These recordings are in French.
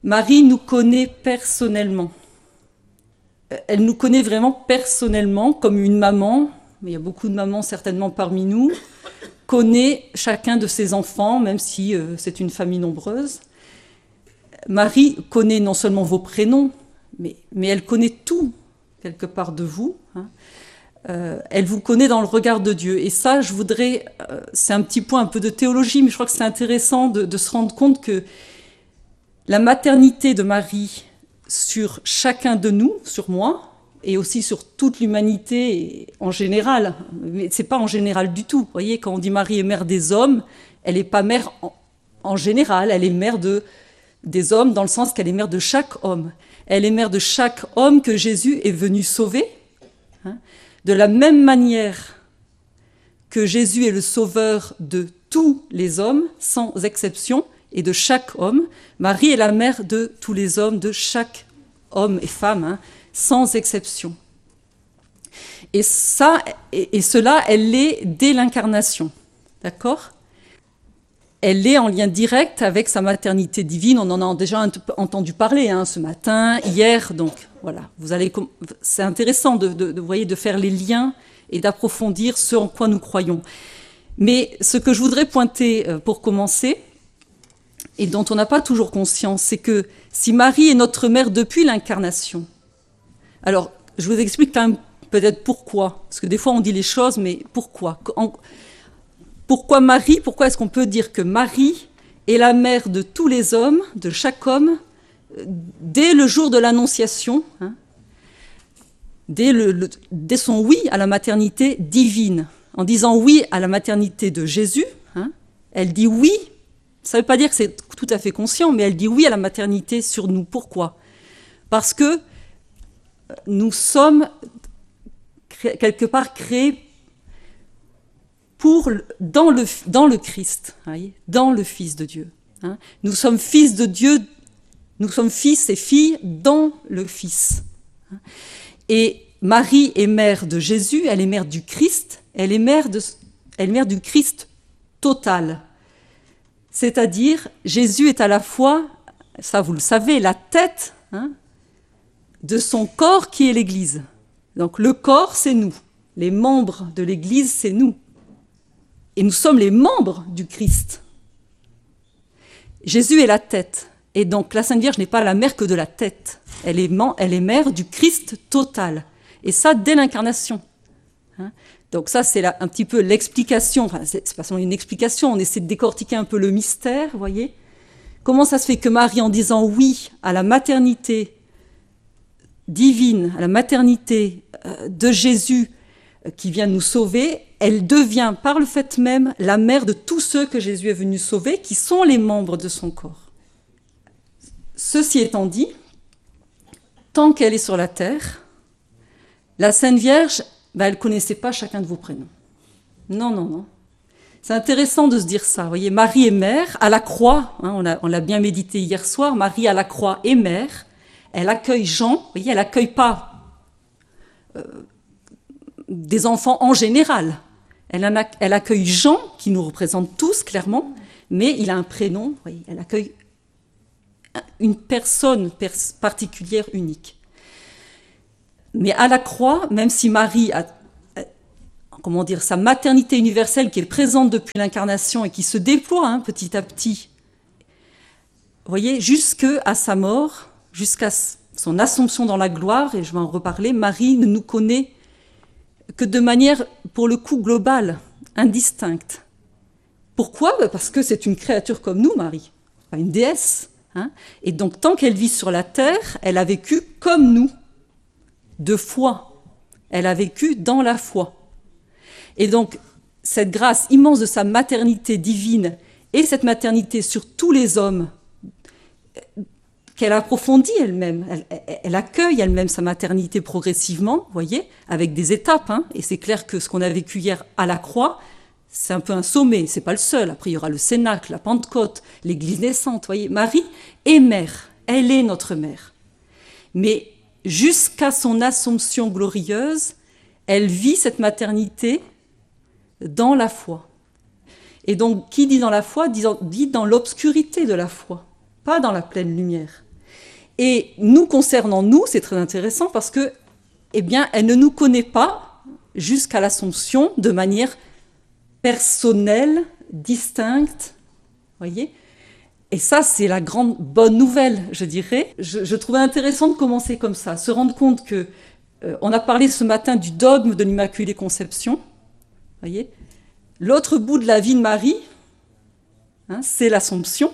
Marie nous connaît personnellement. Elle nous connaît vraiment personnellement, comme une maman, mais il y a beaucoup de mamans certainement parmi nous, connaît chacun de ses enfants, même si c'est une famille nombreuse. Marie connaît non seulement vos prénoms, mais elle connaît tout, quelque part de vous. Elle vous connaît dans le regard de Dieu. Et ça, je voudrais... c'est un petit point un peu de théologie, mais je crois que c'est intéressant de se rendre compte que la maternité de Marie sur chacun de nous, sur moi, et aussi sur toute l'humanité en général, mais ce n'est pas en général du tout. Vous voyez, quand on dit Marie est mère des hommes, elle n'est pas mère en général, elle est mère des hommes dans le sens qu'elle est mère de chaque homme. Elle est mère de chaque homme que Jésus est venu sauver. De la même manière que Jésus est le sauveur de tous les hommes, sans exception, et de chaque homme, Marie est la mère de tous les hommes, de chaque homme et femme, sans exception. Et cela, elle l'est dès l'incarnation, d'accord ? Elle est en lien direct avec sa maternité divine. On en a déjà entendu parler ce matin, hier. Donc voilà, c'est intéressant de faire les liens et d'approfondir ce en quoi nous croyons. Mais ce que je voudrais pointer pour commencer, et dont on n'a pas toujours conscience, c'est que si Marie est notre mère depuis l'incarnation, alors je vous explique quand même peut-être pourquoi, parce que des fois on dit les choses, mais pourquoi ? Pourquoi Marie ? Pourquoi est-ce qu'on peut dire que Marie est la mère de tous les hommes, de chaque homme, dès le jour de l'Annonciation, dès son oui à la maternité divine, en disant oui à la maternité de Jésus, elle dit oui. Ça ne veut pas dire que c'est tout à fait conscient, mais elle dit oui à la maternité sur nous. Pourquoi ? Parce que nous sommes quelque part créés dans le Christ, dans le Fils de Dieu. Nous sommes fils de Dieu, nous sommes fils et filles dans le Fils. Et Marie est mère de Jésus, elle est mère du Christ, elle est mère du Christ total. C'est-à-dire, Jésus est à la fois, ça vous le savez, la tête de son corps qui est l'Église. Donc le corps, c'est nous. Les membres de l'Église, c'est nous. Et nous sommes les membres du Christ. Jésus est la tête. Et donc la Sainte Vierge n'est pas la mère que de la tête. Elle est mère du Christ total. Et ça, dès l'incarnation. Donc ça, c'est un petit peu l'explication. Enfin, c'est pas seulement une explication, on essaie de décortiquer un peu le mystère, vous voyez. Comment ça se fait que Marie, en disant oui à la maternité divine, à la maternité de Jésus qui vient nous sauver, elle devient par le fait même la mère de tous ceux que Jésus est venu sauver, qui sont les membres de son corps. Ceci étant dit, tant qu'elle est sur la terre, la Sainte Vierge, elle ne connaissait pas chacun de vos prénoms. Non. C'est intéressant de se dire ça. Vous voyez, Marie est mère, à la croix, on l'a bien médité hier soir, Marie à la croix est mère, elle accueille Jean, vous voyez, elle n'accueille pas des enfants en général. Elle accueille Jean, qui nous représente tous clairement, mais il a un prénom, vous voyez, elle accueille une personne particulière, unique. Mais à la croix, même si Marie a sa maternité universelle qui est présente depuis l'incarnation et qui se déploie petit à petit, vous voyez, jusqu'à sa mort, jusqu'à son assomption dans la gloire, et je vais en reparler, Marie ne nous connaît que de manière, pour le coup, globale, indistincte. Pourquoi ? Parce que c'est une créature comme nous, Marie, pas une déesse. Et donc, tant qu'elle vit sur la terre, elle a vécu comme nous, de foi. Elle a vécu dans la foi. Et donc, cette grâce immense de sa maternité divine et cette maternité sur tous les hommes qu'elle approfondit elle-même, elle accueille elle-même sa maternité progressivement, vous voyez, avec des étapes. Et c'est clair que ce qu'on a vécu hier à la croix, c'est un peu un sommet, c'est pas le seul. Après, il y aura le Cénacle, la Pentecôte, l'Église naissante, vous voyez. Marie est mère, elle est notre mère. Mais jusqu'à son assomption glorieuse, elle vit cette maternité dans la foi. Et donc, qui dit dans la foi, dit dans l'obscurité de la foi, pas dans la pleine lumière. Et nous concernant nous, c'est très intéressant parce que, eh bien, elle ne nous connaît pas jusqu'à l'Assomption de manière personnelle, distincte, voyez. Et ça, c'est la grande bonne nouvelle, je dirais. Je trouvais intéressant de commencer comme ça, se rendre compte que on a parlé ce matin du dogme de l'Immaculée Conception, voyez. L'autre bout de la vie de Marie, hein, c'est l'Assomption.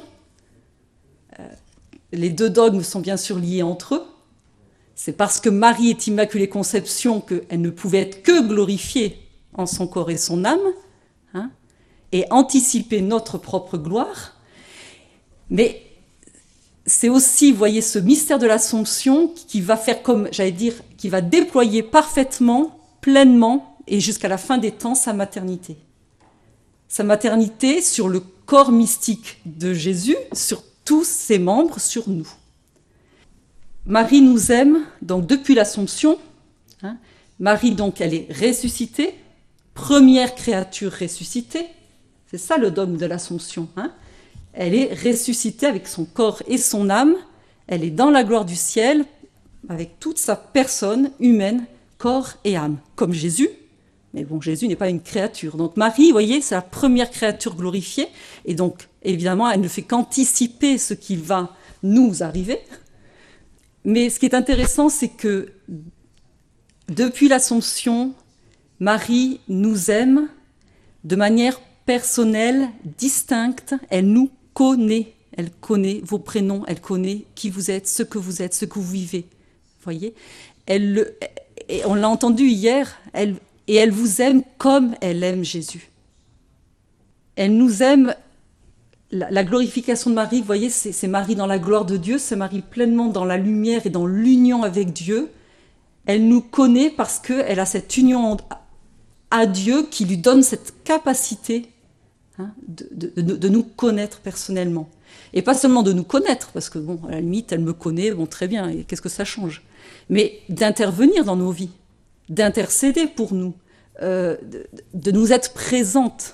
Les deux dogmes sont bien sûr liés entre eux. C'est parce que Marie est Immaculée Conception qu'elle ne pouvait être que glorifiée en son corps et son âme, hein, et anticiper notre propre gloire. Mais c'est aussi, vous voyez, ce mystère de l'Assomption qui va faire comme, j'allais dire, qui va déployer parfaitement, pleinement, et jusqu'à la fin des temps, sa maternité. Sa maternité sur le corps mystique de Jésus, sur tous ses membres, sur nous. Marie nous aime, donc depuis l'Assomption. Hein, Marie, donc, elle est ressuscitée, première créature ressuscitée. C'est ça le dogme de l'Assomption. Hein. Elle est ressuscitée avec son corps et son âme. Elle est dans la gloire du ciel, avec toute sa personne humaine, corps et âme, comme Jésus. Mais bon, Jésus n'est pas une créature. Donc Marie, vous voyez, c'est la première créature glorifiée. Et donc, évidemment, elle ne fait qu'anticiper ce qui va nous arriver. Mais ce qui est intéressant, c'est que depuis l'Assomption, Marie nous aime de manière personnelle, distincte. Elle nous connaît. Elle connaît vos prénoms, elle connaît qui vous êtes, ce que vous vivez. Vous voyez, et on l'a entendu hier, et elle vous aime comme elle aime Jésus. Elle nous aime. La glorification de Marie, vous voyez, c'est Marie dans la gloire de Dieu, c'est Marie pleinement dans la lumière et dans l'union avec Dieu. Elle nous connaît parce qu'elle a cette union à Dieu qui lui donne cette capacité, hein, de nous connaître personnellement. Et pas seulement de nous connaître, parce que, bon, à la limite, elle me connaît, bon, très bien, et qu'est-ce que ça change? Mais d'intervenir dans nos vies, d'intercéder pour nous, de nous être présente.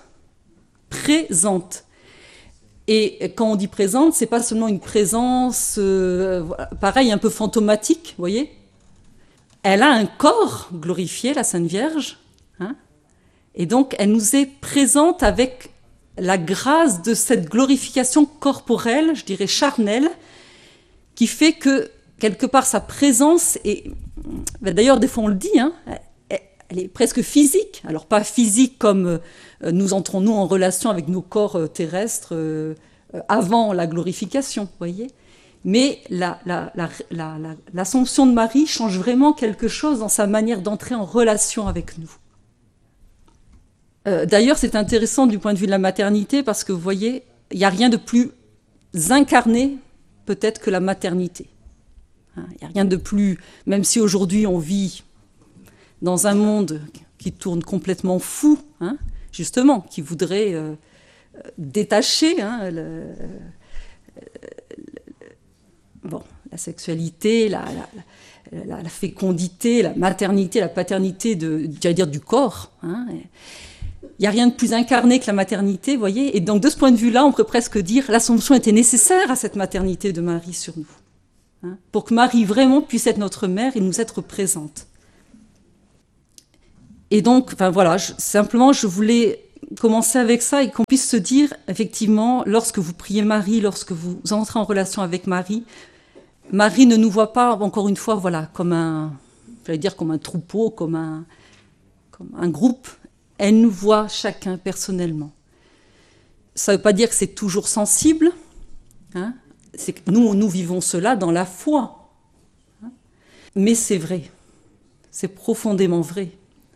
Et quand on dit présente, c'est pas seulement une présence, pareil, un peu fantomatique, vous voyez. Elle a un corps glorifié, la Sainte Vierge, hein, et donc elle nous est présente avec la grâce de cette glorification corporelle, je dirais charnelle, qui fait que, quelque part, sa présence, et d'ailleurs, des fois on le dit, hein, elle est presque physique. Alors pas physique comme nous entrons nous en relation avec nos corps terrestres avant la glorification, vous voyez. Mais l'Assomption de Marie change vraiment quelque chose dans sa manière d'entrer en relation avec nous. D'ailleurs, c'est intéressant du point de vue de la maternité parce que vous voyez, il n'y a rien de plus incarné peut-être que la maternité. Il n'y a rien de plus, même si aujourd'hui on vit dans un monde qui tourne complètement fou, hein, justement, qui voudrait détacher la sexualité, la fécondité, la maternité, la paternité j'allais dire du corps. Hein. Il n'y a rien de plus incarné que la maternité, vous voyez. Et donc, de ce point de vue-là, on peut presque dire l'Assomption était nécessaire à cette maternité de Marie sur nous, hein, pour que Marie vraiment puisse être notre mère et nous être présente. Et donc, enfin voilà, simplement, je voulais commencer avec ça et qu'on puisse se dire, effectivement, lorsque vous priez Marie, lorsque vous entrez en relation avec Marie, Marie ne nous voit pas, encore une fois, voilà, comme un troupeau, comme un groupe. Elle nous voit chacun personnellement. Ça ne veut pas dire que c'est toujours sensible, hein, c'est que nous vivons cela dans la foi. Hein, mais c'est vrai, c'est profondément vrai.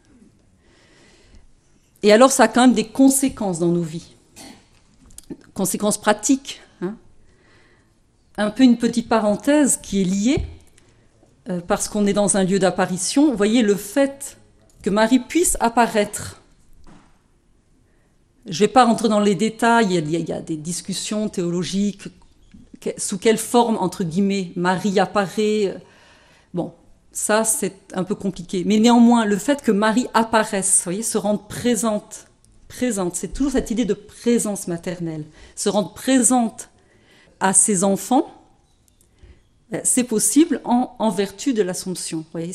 Et alors, ça a quand même des conséquences dans nos vies, conséquences pratiques. Hein. Un peu une petite parenthèse qui est liée, parce qu'on est dans un lieu d'apparition. Vous voyez, le fait que Marie puisse apparaître. Je ne vais pas rentrer dans les détails, il y a des discussions théologiques, sous quelle forme, entre guillemets, Marie apparaît. Bon, ça, c'est un peu compliqué. Mais néanmoins, le fait que Marie apparaisse, vous voyez, se rende présente, c'est toujours cette idée de présence maternelle, se rendre présente à ses enfants, C'est possible en vertu de l'Assomption. Vous voyez,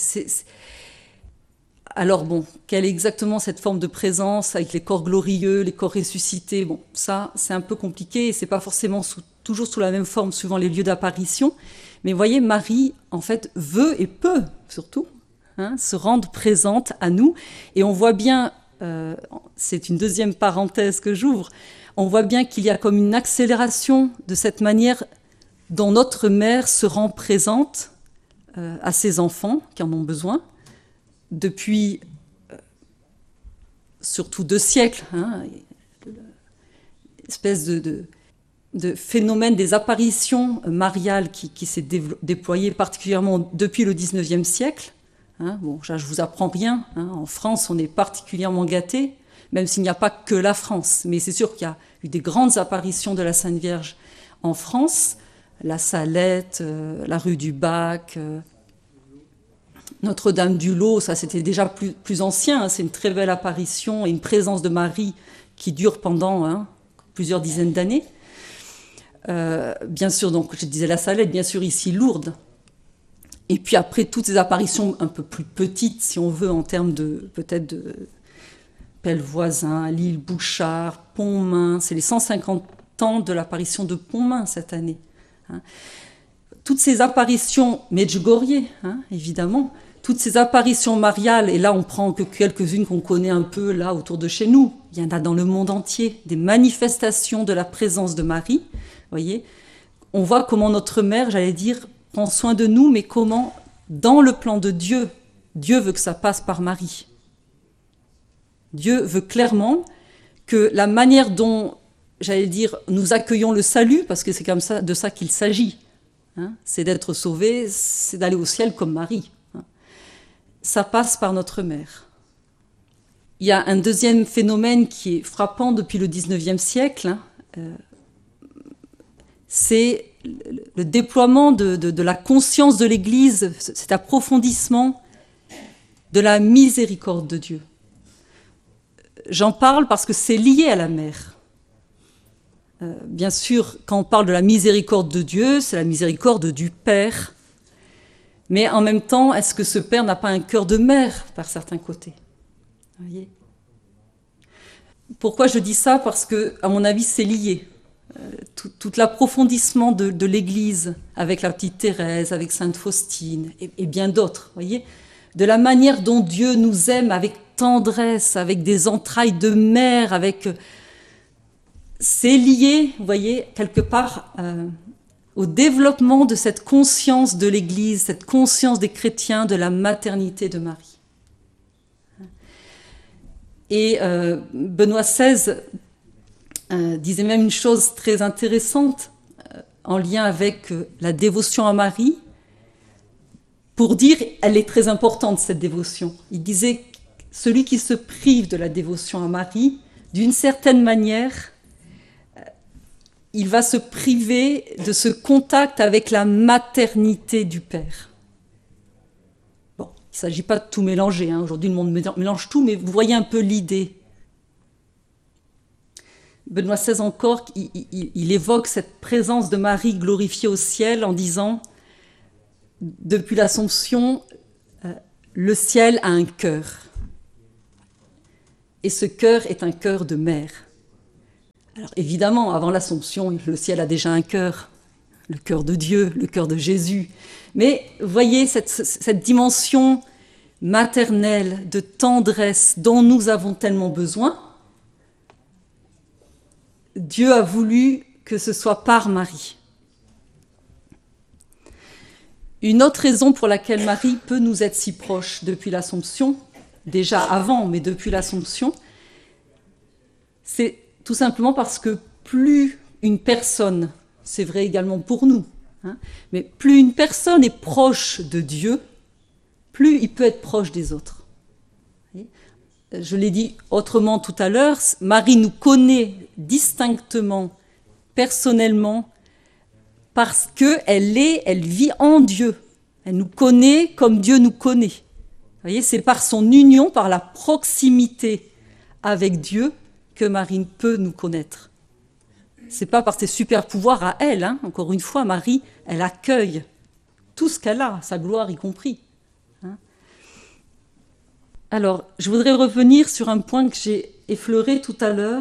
Alors bon, quelle est exactement cette forme de présence avec les corps glorieux, les corps ressuscités? Bon, ça, c'est un peu compliqué et c'est pas forcément toujours sous la même forme suivant les lieux d'apparition. Mais vous voyez, Marie, en fait, veut et peut surtout se rendre présente à nous. Et on voit bien, c'est une deuxième parenthèse que j'ouvre, on voit bien qu'il y a comme une accélération de cette manière dont notre mère se rend présente à ses enfants qui en ont besoin, depuis surtout 2 siècles, espèce de phénomène des apparitions mariales qui s'est déployé particulièrement depuis le 19e siècle. Bon, je ne vous apprends rien. En France, on est particulièrement gâtés, même s'il n'y a pas que la France. Mais c'est sûr qu'il y a eu des grandes apparitions de la Sainte Vierge en France. La Salette, la rue du Bac, Notre-Dame du Lot, ça c'était déjà plus ancien. C'est une très belle apparition et une présence de Marie qui dure pendant plusieurs dizaines d'années. Bien sûr, donc je disais la Salette, bien sûr ici Lourdes. Et puis après toutes ces apparitions un peu plus petites, si on veut, en termes de peut-être de Pellevoisin, l'île Bouchard, Pontmain, c'est les 150 ans de l'apparition de Pontmain cette année. Toutes ces apparitions, Medjugorje, évidemment, toutes ces apparitions mariales, et là on prend que quelques-unes qu'on connaît un peu là autour de chez nous, il y en a dans le monde entier, des manifestations de la présence de Marie, voyez, on voit comment notre mère, j'allais dire, prend soin de nous, mais comment, dans le plan de Dieu, Dieu veut que ça passe par Marie. Dieu veut clairement que la manière dont, j'allais dire, nous accueillons le salut, parce que c'est comme ça, de ça qu'il s'agit, c'est d'être sauvé, c'est d'aller au ciel comme Marie. Ça passe par notre mère. Il y a un deuxième phénomène qui est frappant depuis le 19e siècle, c'est le déploiement de la conscience de l'Église, cet approfondissement de la miséricorde de Dieu. J'en parle parce que c'est lié à la mère. Bien sûr, quand on parle de la miséricorde de Dieu, c'est la miséricorde du Père. Mais en même temps, est-ce que ce Père n'a pas un cœur de mère par certains côtés? Vous voyez ? Pourquoi je dis ça? Parce que, à mon avis, c'est lié. Tout l'approfondissement de l'Église, avec la petite Thérèse, avec Sainte Faustine, et bien d'autres, voyez, de la manière dont Dieu nous aime avec tendresse, avec des entrailles de mère, c'est lié, vous voyez, quelque part au développement de cette conscience de l'Église, cette conscience des chrétiens de la maternité de Marie. Et Benoît XVI disait même une chose très intéressante en lien avec la dévotion à Marie, pour dire elle est très importante cette dévotion. Il disait celui qui se prive de la dévotion à Marie, d'une certaine manière, il va se priver de ce contact avec la maternité du Père. Bon, il ne s'agit pas de tout mélanger, aujourd'hui le monde mélange tout, mais vous voyez un peu l'idée. Benoît XVI encore, il évoque cette présence de Marie glorifiée au ciel en disant « Depuis l'Assomption, le ciel a un cœur. Et ce cœur est un cœur de mère. » Alors évidemment, avant l'Assomption, le ciel a déjà un cœur, le cœur de Dieu, le cœur de Jésus. Mais voyez cette dimension maternelle, de tendresse dont nous avons tellement besoin. Dieu a voulu que ce soit par Marie. Une autre raison pour laquelle Marie peut nous être si proche depuis l'Assomption, déjà avant, mais depuis l'Assomption, c'est tout simplement parce que plus une personne, c'est vrai également pour nous, mais plus une personne est proche de Dieu, plus il peut être proche des autres. Je l'ai dit autrement tout à l'heure, Marie nous connaît distinctement, personnellement, parce qu'elle vit en Dieu. Elle nous connaît comme Dieu nous connaît. Vous voyez, c'est par son union, par la proximité avec Dieu que Marie peut nous connaître. C'est pas par ses super pouvoirs à elle. Encore une fois, Marie, elle accueille tout ce qu'elle a, sa gloire y compris. Hein. Alors, je voudrais revenir sur un point que j'ai effleuré tout à l'heure.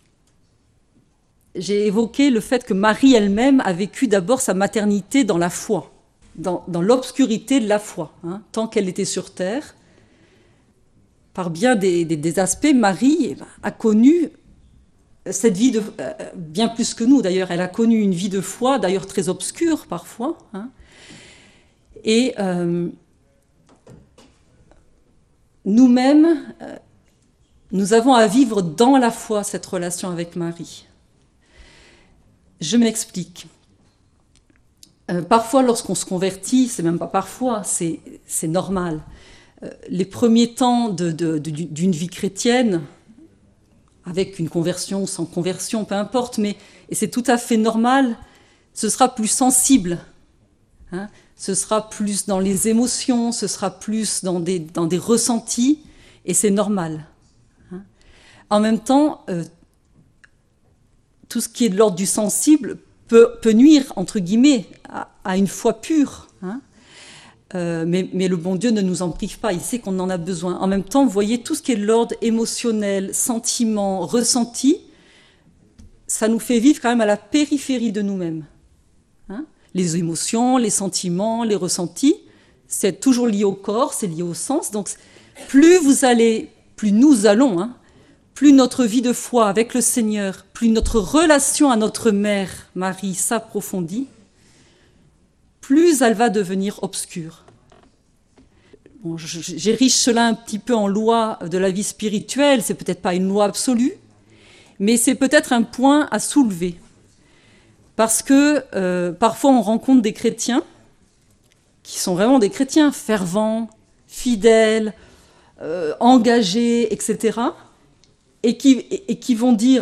J'ai évoqué le fait que Marie elle-même a vécu d'abord sa maternité dans la foi, dans l'obscurité de la foi, hein, tant qu'elle était sur terre. Par bien des aspects, Marie a connu cette vie, bien plus que nous d'ailleurs, elle a connu une vie de foi, d'ailleurs très obscure parfois. Hein, et nous-mêmes, nous avons à vivre dans la foi cette relation avec Marie. Je m'explique. Parfois, lorsqu'on se convertit, c'est même pas parfois, c'est normal. Les premiers temps d'une vie chrétienne, avec une conversion, sans conversion, peu importe, et c'est tout à fait normal, ce sera plus sensible. Hein, ce sera plus dans les émotions, ce sera plus dans des ressentis, et c'est normal. Hein. En même temps, tout ce qui est de l'ordre du sensible peut nuire, entre guillemets, à une foi pure. Hein. Mais le bon Dieu ne nous en prive pas, il sait qu'on en a besoin. En même temps, vous voyez, tout ce qui est de l'ordre émotionnel, sentiment, ressenti, ça nous fait vivre quand même à la périphérie de nous-mêmes. Hein. Les émotions, les sentiments, les ressentis, c'est toujours lié au corps, c'est lié au sens. Donc, plus nous allons, hein, plus notre vie de foi avec le Seigneur, plus notre relation à notre mère, Marie, s'approfondit, plus elle va devenir obscure. Bon, j'érige cela un petit peu en loi de la vie spirituelle, c'est peut-être pas une loi absolue, mais c'est peut-être un point à soulever. Parce que parfois on rencontre des chrétiens qui sont vraiment des chrétiens fervents, fidèles, engagés, etc., et qui vont dire,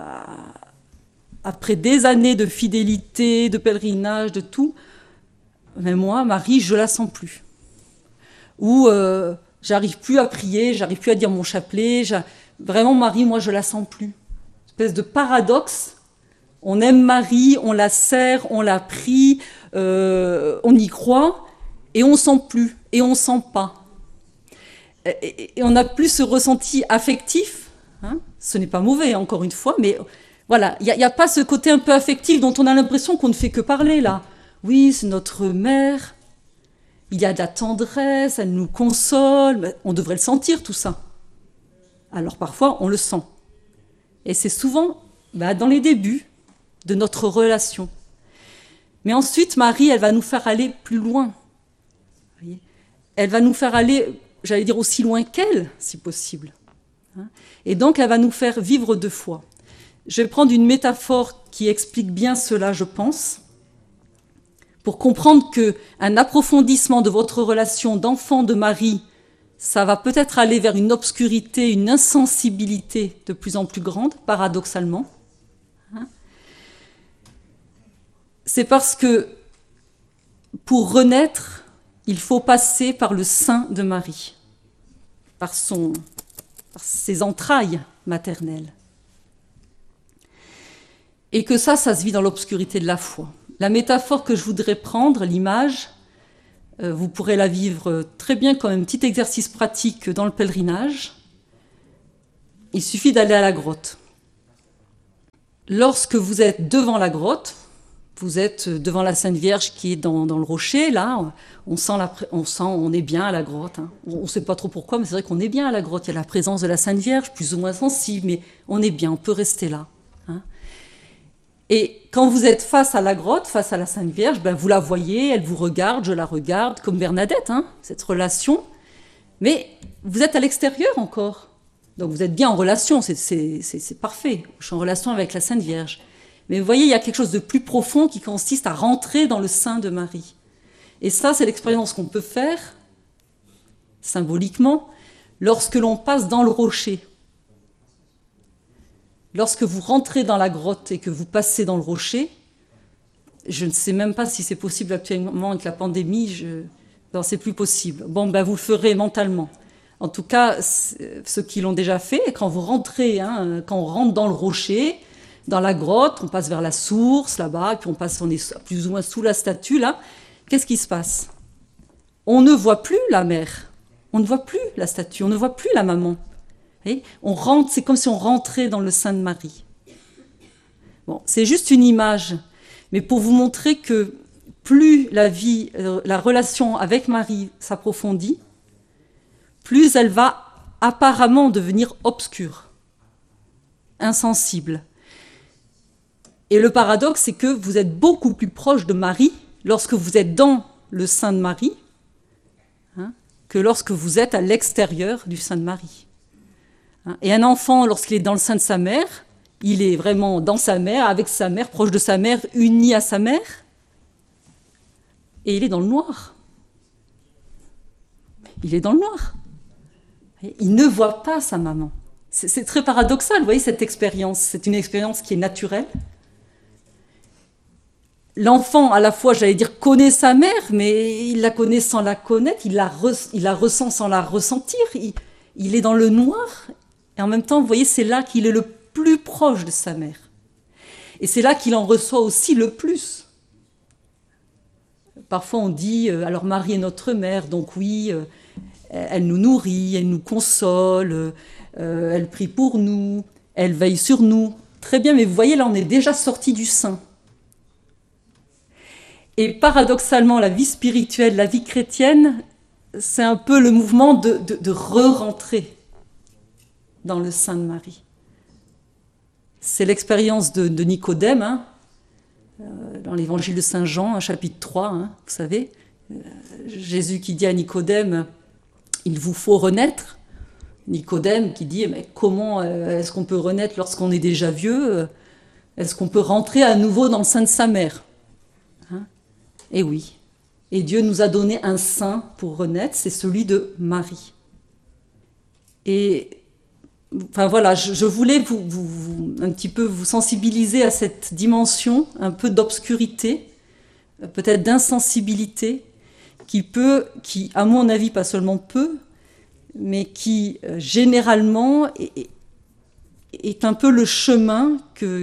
après des années de fidélité, de pèlerinage, de tout, mais moi, Marie, je la sens plus. Ou j'arrive plus à prier, j'arrive plus à dire mon chapelet. Vraiment, Marie, moi, je la sens plus. Une espèce de paradoxe. On aime Marie, on la sert, on la prie, on y croit, et on sent plus, et on sent pas. Et on n'a plus ce ressenti affectif. Hein, ce n'est pas mauvais, encore une fois, mais voilà, il n'y a pas ce côté un peu affectif dont on a l'impression qu'on ne fait que parler, là. Oui, c'est notre mère, il y a de la tendresse, elle nous console, mais on devrait le sentir, tout ça. Alors parfois, on le sent. Et c'est souvent dans les débuts de notre relation. Mais ensuite, Marie, elle va nous faire aller plus loin. Vous voyez, elle va nous faire aller, j'allais dire, aussi loin qu'elle, si possible. Et donc, elle va nous faire vivre de foi. Je vais prendre une métaphore qui explique bien cela, je pense, pour comprendre qu'un approfondissement de votre relation d'enfant de Marie, ça va peut-être aller vers une obscurité, une insensibilité de plus en plus grande, paradoxalement. C'est parce que pour renaître, il faut passer par le sein de Marie, par ses entrailles maternelles. Et que ça se vit dans l'obscurité de la foi. La métaphore que je voudrais prendre, l'image, vous pourrez la vivre très bien comme un petit exercice pratique dans le pèlerinage. Il suffit d'aller à la grotte. Lorsque vous êtes devant la grotte, vous êtes devant la Sainte Vierge qui est dans le rocher, là, on est bien à la grotte. Hein. On ne sait pas trop pourquoi, mais c'est vrai qu'on est bien à la grotte. Il y a la présence de la Sainte Vierge, plus ou moins sensible, mais on est bien, on peut rester là. Hein. Et quand vous êtes face à la grotte, face à la Sainte Vierge, vous la voyez, elle vous regarde, je la regarde, comme Bernadette, hein, cette relation. Mais vous êtes à l'extérieur encore. Donc vous êtes bien en relation, c'est parfait. Je suis en relation avec la Sainte Vierge. Mais vous voyez, il y a quelque chose de plus profond qui consiste à rentrer dans le sein de Marie. Et ça, c'est l'expérience qu'on peut faire, symboliquement, lorsque l'on passe dans le rocher. Lorsque vous rentrez dans la grotte et que vous passez dans le rocher, je ne sais même pas si c'est possible actuellement avec la pandémie, non, c'est plus possible. Bon, vous le ferez mentalement. En tout cas, ceux qui l'ont déjà fait, quand vous rentrez, hein, quand on rentre dans le rocher, dans la grotte, on passe vers la source, là-bas, puis on est plus ou moins sous la statue, là, qu'est-ce qui se passe? On ne voit plus la mère, on ne voit plus la statue, on ne voit plus la maman. Et on rentre, c'est comme si on rentrait dans le sein de Marie. Bon, c'est juste une image, mais pour vous montrer que plus la relation avec Marie s'approfondit, plus elle va apparemment devenir obscure, insensible. Et le paradoxe, c'est que vous êtes beaucoup plus proche de Marie lorsque vous êtes dans le sein de Marie, que lorsque vous êtes à l'extérieur du sein de Marie. Et un enfant, lorsqu'il est dans le sein de sa mère, il est vraiment dans sa mère, avec sa mère, proche de sa mère, uni à sa mère, et il est dans le noir. Il est dans le noir. Il ne voit pas sa maman. C'est très paradoxal, vous voyez, cette expérience. C'est une expérience qui est naturelle. L'enfant, à la fois, j'allais dire, connaît sa mère, mais il la connaît sans la connaître, il la ressent sans la ressentir. Il est dans le noir, et en même temps, vous voyez, c'est là qu'il est le plus proche de sa mère. Et c'est là qu'il en reçoit aussi le plus. Parfois, on dit, alors Marie est notre mère, donc oui, elle nous nourrit, elle nous console, elle prie pour nous, elle veille sur nous. Très bien, mais vous voyez, là, on est déjà sorti du sein. Et paradoxalement, la vie spirituelle, la vie chrétienne, c'est un peu le mouvement de re-rentrer dans le sein de Marie. C'est l'expérience de Nicodème, dans l'évangile de Saint Jean, chapitre 3, vous savez. Jésus qui dit à Nicodème, il vous faut renaître. Nicodème qui dit, mais comment est-ce qu'on peut renaître lorsqu'on est déjà vieux? Est-ce qu'on peut rentrer à nouveau dans le sein de sa mère? Et oui. Et Dieu nous a donné un sein pour renaître, c'est celui de Marie. Et enfin voilà, je voulais un petit peu vous sensibiliser à cette dimension, un peu d'obscurité, peut-être d'insensibilité, qui, à mon avis, pas seulement peut, mais qui généralement est un peu le chemin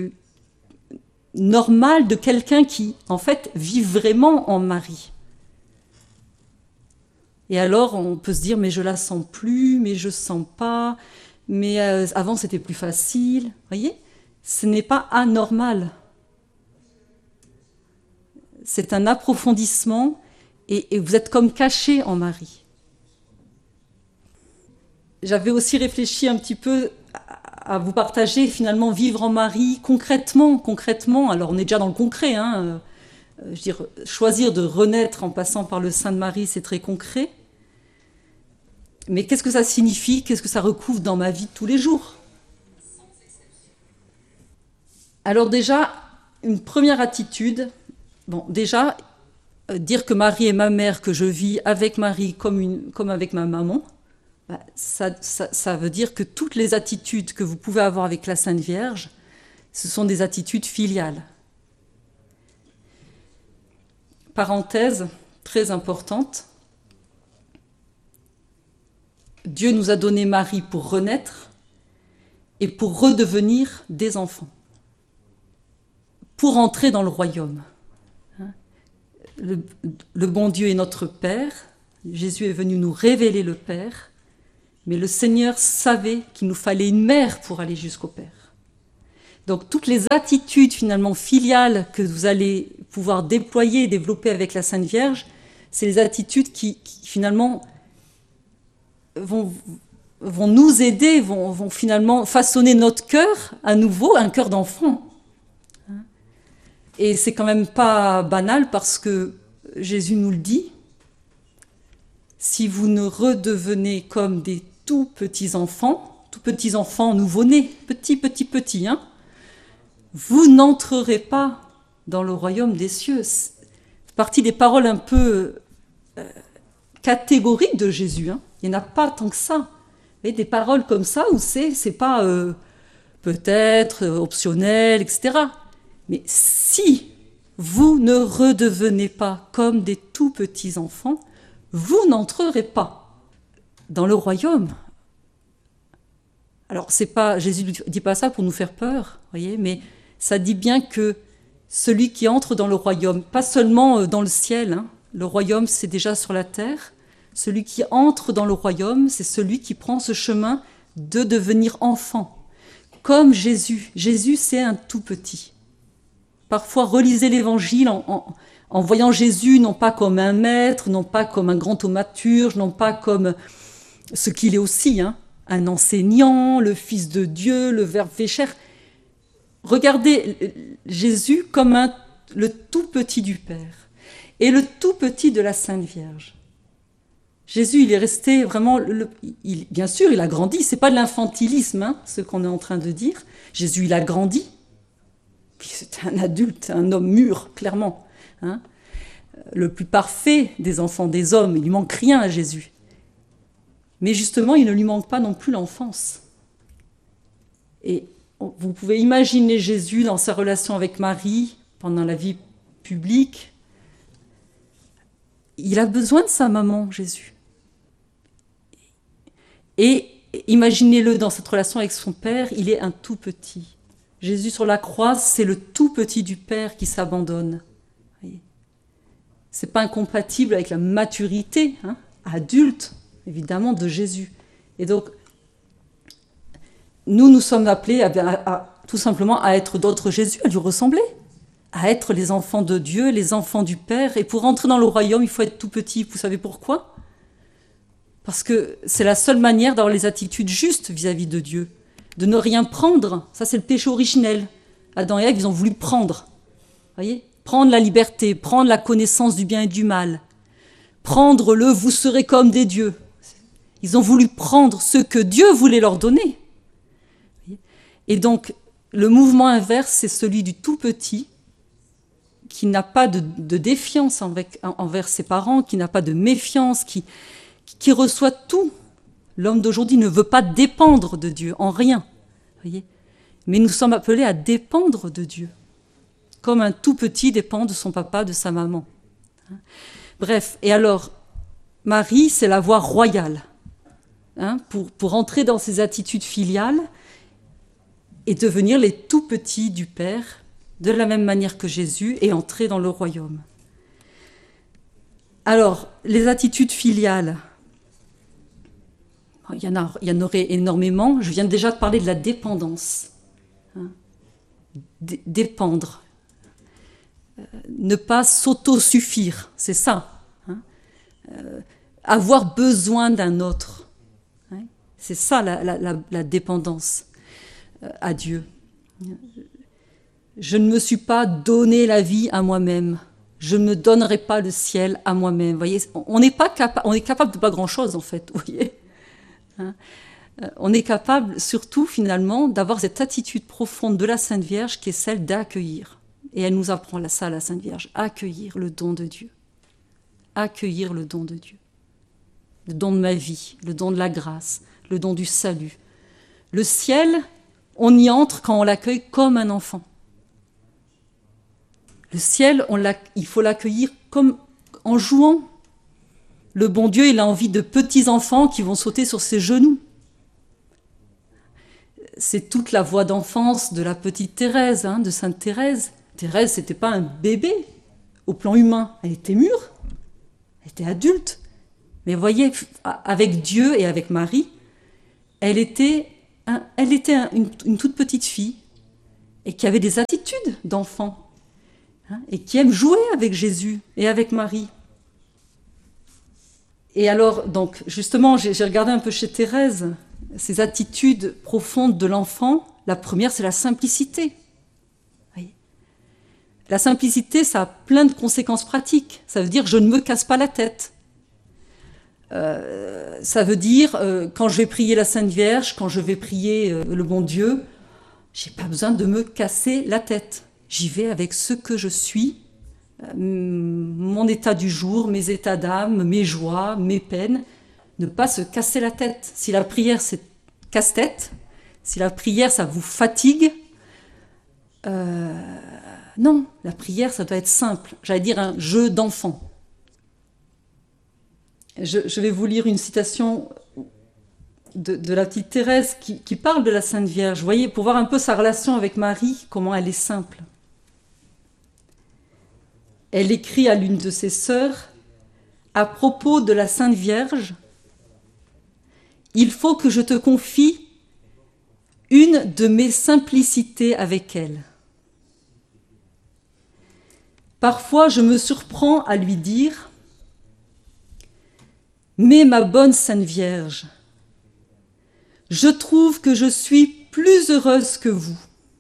normal de quelqu'un qui, en fait, vit vraiment en Marie. Et alors, on peut se dire, mais je la sens plus, mais je sens pas, mais avant c'était plus facile. Vous voyez, ce n'est pas anormal. C'est un approfondissement et vous êtes comme caché en Marie. J'avais aussi réfléchi un petit peu à vous partager finalement vivre en Marie concrètement. Alors on est déjà dans le concret, je veux dire, choisir de renaître en passant par le sein de Marie, c'est très concret. Mais qu'est-ce que ça signifie? Qu'est-ce que ça recouvre dans ma vie de tous les jours? Alors déjà, une première attitude, déjà, dire que Marie est ma mère, que je vis avec Marie comme avec ma maman, ça veut dire que toutes les attitudes que vous pouvez avoir avec la Sainte Vierge, ce sont des attitudes filiales. Parenthèse très importante, Dieu nous a donné Marie pour renaître et pour redevenir des enfants, pour entrer dans le royaume. Le bon Dieu est notre Père, Jésus est venu nous révéler le Père, mais le Seigneur savait qu'il nous fallait une mère pour aller jusqu'au Père. Donc toutes les attitudes finalement filiales que vous allez pouvoir déployer et développer avec la Sainte Vierge, c'est les attitudes qui finalement vont nous aider, vont finalement façonner notre cœur à nouveau, un cœur d'enfant. Et c'est quand même pas banal parce que Jésus nous le dit, si vous ne redevenez comme des tout petits enfants nouveau-nés, petits, vous n'entrerez pas dans le royaume des cieux. C'est partie des paroles un peu catégoriques de Jésus. Il n'y en a pas tant que ça. Et des paroles comme ça où c'est pas peut-être optionnel, etc. Mais si vous ne redevenez pas comme des tout petits enfants, vous n'entrerez pas dans le royaume. Alors, Jésus ne dit pas ça pour nous faire peur, voyez, mais ça dit bien que celui qui entre dans le royaume, pas seulement dans le ciel, Le royaume, c'est déjà sur la terre. Celui qui entre dans le royaume, c'est celui qui prend ce chemin de devenir enfant. Comme Jésus. Jésus, c'est un tout petit. Parfois, relisez l'Évangile en voyant Jésus, non pas comme un maître, non pas comme un grand thaumaturge, non pas comme ce qu'il est aussi, un enseignant, le Fils de Dieu, le Verbe fait chair. Regardez Jésus comme le tout petit du Père et le tout petit de la Sainte Vierge. Jésus, il est resté vraiment... bien sûr, il a grandi. Ce n'est pas de l'infantilisme, ce qu'on est en train de dire. Jésus, il a grandi. Puis c'est un adulte, un homme mûr, clairement. Le plus parfait des enfants des hommes. Il ne lui manque rien à Jésus. Mais justement, il ne lui manque pas non plus l'enfance. Et vous pouvez imaginer Jésus dans sa relation avec Marie, pendant la vie publique. Il a besoin de sa maman, Jésus. Et imaginez-le dans cette relation avec son Père, il est un tout petit. Jésus sur la croix, c'est le tout petit du Père qui s'abandonne. C'est pas incompatible avec la maturité adulte, évidemment, de Jésus. Et donc, nous sommes appelés tout simplement à être d'autres Jésus, à lui ressembler, à être les enfants de Dieu, les enfants du Père. Et pour entrer dans le royaume, il faut être tout petit. Vous savez pourquoi ? Parce que c'est la seule manière d'avoir les attitudes justes vis-à-vis de Dieu. De ne rien prendre. Ça, c'est le péché originel. Adam et Ève, ils ont voulu prendre. Voyez ? Prendre la liberté, prendre la connaissance du bien et du mal. Prendre le « vous serez comme des dieux ». Ils ont voulu prendre ce que Dieu voulait leur donner. Et donc, le mouvement inverse, c'est celui du tout petit, qui n'a pas de défiance envers ses parents, qui n'a pas de méfiance, qui reçoit tout. L'homme d'aujourd'hui ne veut pas dépendre de Dieu, en rien. Voyez ? Mais nous sommes appelés à dépendre de Dieu, comme un tout petit dépend de son papa, de sa maman. Bref, et alors, Marie, c'est la voie royale, pour entrer dans ces attitudes filiales et devenir les tout petits du Père, de la même manière que Jésus, et entrer dans le royaume. Alors, les attitudes filiales, il y en aurait énormément. Je viens déjà de parler de la dépendance. Dépendre. Ne pas s'autosuffire, c'est ça. Avoir besoin d'un autre. C'est ça la dépendance à Dieu. Je ne me suis pas donné la vie à moi-même. Je ne me donnerai pas le ciel à moi-même. Vous voyez, on est capable de pas grand-chose en fait. Vous voyez. On est capable surtout finalement d'avoir cette attitude profonde de la Sainte Vierge qui est celle d'accueillir. Et elle nous apprend ça, la Sainte Vierge, accueillir le don de Dieu. Accueillir le don de Dieu. Le don de ma vie, le don de la grâce, le don du salut. Le ciel, on y entre quand on l'accueille comme un enfant. Le ciel, il faut l'accueillir comme en jouant. Le bon Dieu, il a envie de petits enfants qui vont sauter sur ses genoux. C'est toute la voie d'enfance de la petite Thérèse, de Sainte Thérèse. Thérèse, c'était pas un bébé au plan humain. Elle était mûre, elle était adulte. Mais voyez, avec Dieu et avec Marie, elle était une toute petite fille et qui avait des attitudes d'enfant et qui aime jouer avec Jésus et avec Marie. Et alors, donc, justement, j'ai regardé un peu chez Thérèse, ces attitudes profondes de l'enfant. La première, c'est la simplicité. Voyez. La simplicité, ça a plein de conséquences pratiques. Ça veut dire, je ne me casse pas la tête. Ça veut dire, quand je vais prier la Sainte Vierge, quand je vais prier le bon Dieu, j'ai pas besoin de me casser la tête. J'y vais avec ce que je suis, mon état du jour, mes états d'âme, mes joies, mes peines. Ne pas se casser la tête. Si la prière, c'est casse-tête, si la prière, ça vous fatigue, non, la prière, ça doit être simple. J'allais dire un jeu d'enfant. Je vais vous lire une citation de la petite Thérèse qui parle de la Sainte Vierge. Vous voyez, pour voir un peu sa relation avec Marie, comment elle est simple. Elle écrit à l'une de ses sœurs à propos de la Sainte Vierge, il faut que je te confie une de mes simplicités avec elle. Parfois, je me surprends à lui dire « Mais ma bonne Sainte Vierge, je trouve que je suis plus heureuse que vous,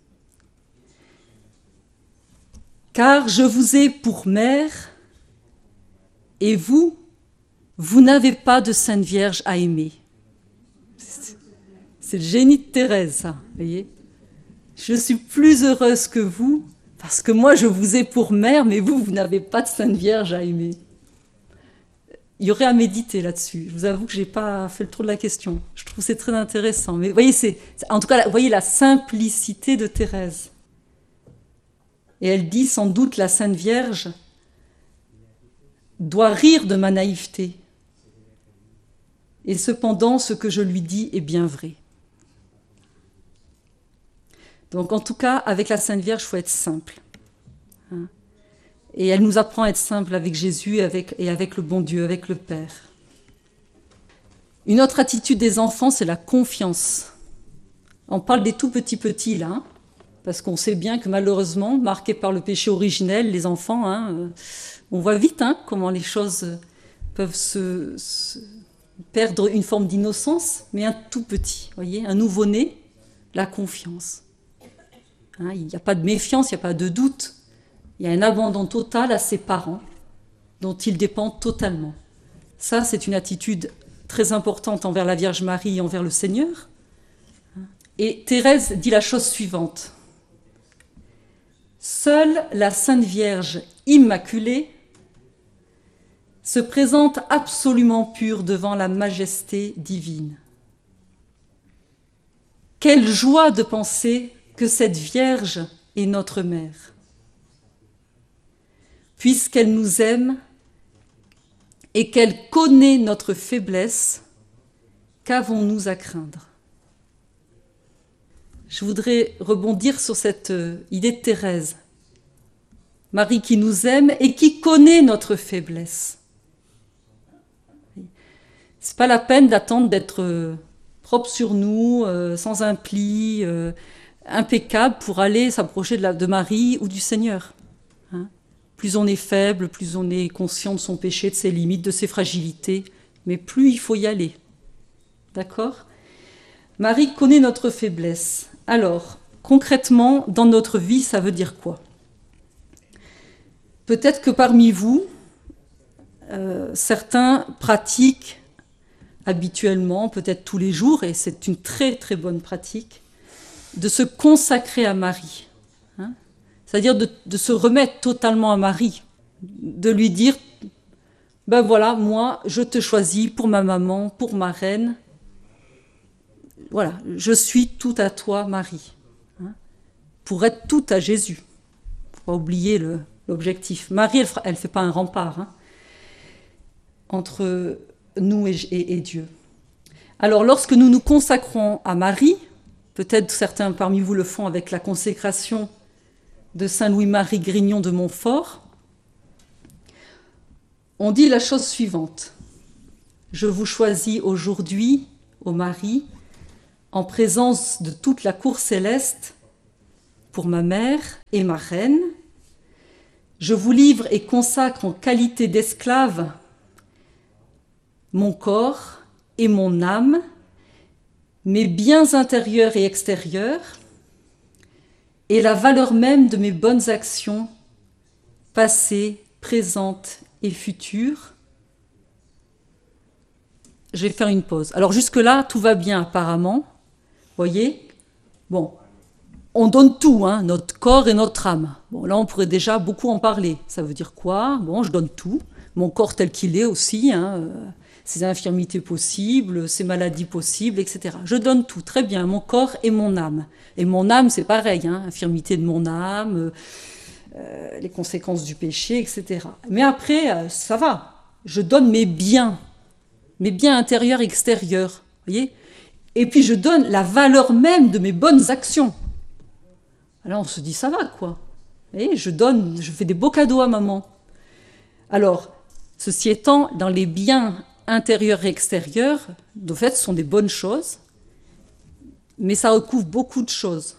car je vous ai pour mère, et vous, vous n'avez pas de Sainte Vierge à aimer. » C'est le génie de Thérèse, ça, voyez. Je suis plus heureuse que vous, parce que moi, je vous ai pour mère, mais vous, vous n'avez pas de Sainte Vierge à aimer. Il y aurait à méditer là-dessus. Je vous avoue que je n'ai pas fait le tour de la question. Je trouve que c'est très intéressant. Mais vous voyez, en tout cas, vous voyez la simplicité de Thérèse. Et elle dit sans doute la Sainte Vierge doit rire de ma naïveté. Et cependant, ce que je lui dis est bien vrai. Donc en tout cas, avec la Sainte Vierge, il faut être simple. Et elle nous apprend à être simple avec Jésus et avec le bon Dieu, avec le Père. Une autre attitude des enfants, c'est la confiance. On parle des tout petits là, parce qu'on sait bien que malheureusement, marqués par le péché originel, les enfants, on voit vite comment les choses peuvent se perdre une forme d'innocence, mais un tout petit, voyez, un nouveau-né, la confiance. Il n'y a pas de méfiance, il n'y a pas de doute. Il y a un abandon total à ses parents, dont ils dépendent totalement. Ça, c'est une attitude très importante envers la Vierge Marie et envers le Seigneur. Et Thérèse dit la chose suivante. Seule la Sainte Vierge Immaculée se présente absolument pure devant la majesté divine. Quelle joie de penser que cette Vierge est notre mère, puisqu'elle nous aime et qu'elle connaît notre faiblesse, qu'avons-nous à craindre? Je voudrais rebondir sur cette idée de Thérèse. Marie qui nous aime et qui connaît notre faiblesse. C'est pas la peine d'attendre d'être propre sur nous, sans un pli, impeccable pour aller s'approcher de Marie ou du Seigneur. Plus on est faible, plus on est conscient de son péché, de ses limites, de ses fragilités, mais plus il faut y aller. D'accord ? Marie connaît notre faiblesse. Alors, concrètement, dans notre vie, ça veut dire quoi ? Peut-être que parmi vous, certains pratiquent habituellement, peut-être tous les jours, et c'est une très très bonne pratique, de se consacrer à Marie. C'est-à-dire de se remettre totalement à Marie, de lui dire, ben voilà, moi, je te choisis pour ma maman, pour ma reine. Voilà, je suis tout à toi, Marie. Pour être tout à Jésus. Il ne faut pas oublier l'objectif. Marie, elle ne fait pas un rempart entre nous et Dieu. Alors, lorsque nous nous consacrons à Marie, peut-être certains parmi vous le font avec la consécration de Saint Louis-Marie Grignon de Montfort, on dit la chose suivante. Je vous choisis aujourd'hui, ô Marie, en présence de toute la cour céleste, pour ma mère et ma reine. Je vous livre et consacre en qualité d'esclave mon corps et mon âme, mes biens intérieurs et extérieurs, et la valeur même de mes bonnes actions, passées, présentes et futures. Je vais faire une pause. Alors jusque-là, tout va bien apparemment. Voyez ? Bon, on donne tout, notre corps et notre âme. Bon, là, on pourrait déjà beaucoup en parler. Ça veut dire quoi ? Bon, je donne tout. Mon corps tel qu'il est aussi, ses infirmités possibles, ses maladies possibles, etc. Je donne tout, très bien, mon corps et mon âme. Et mon âme, c'est pareil, infirmité de mon âme, les conséquences du péché, etc. Mais après, ça va. Je donne mes biens intérieurs et extérieurs, voyez ? Et puis je donne la valeur même de mes bonnes actions. Alors on se dit, ça va, quoi. Vous voyez, je fais des beaux cadeaux à maman. Alors, Ceci étant, dans les biens intérieurs et extérieurs, de fait, ce sont des bonnes choses, mais ça recouvre beaucoup de choses.